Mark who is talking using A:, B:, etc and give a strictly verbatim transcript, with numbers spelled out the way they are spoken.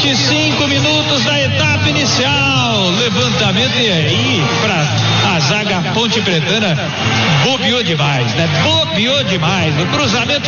A: vinte e cinco minutos da etapa inicial. Levantamento e aí para a zaga Ponte Pretana bobeou demais, né? Bobeou demais. O cruzamento